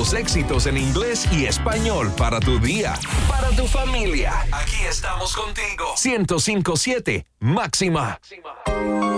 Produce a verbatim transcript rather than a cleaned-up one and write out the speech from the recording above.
los éxitos en inglés y español para tu día, para tu familia. Aquí estamos contigo. ciento cinco punto siete Máxima.